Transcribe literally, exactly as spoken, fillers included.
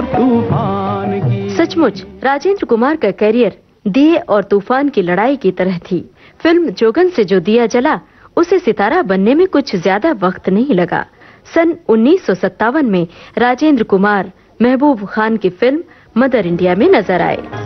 तूफान की। सचमुच राजेंद्र कुमार का करियर दिए और तूफान की लड़ाई की तरह थी। फिल्म जोगन से जो दिया जला, उसे सितारा बनने में कुछ ज्यादा वक्त नहीं लगा। सन उन्नीस सौ सत्तावन में राजेंद्र कुमार महबूब खान की फिल्म मदर इंडिया में नजर आए।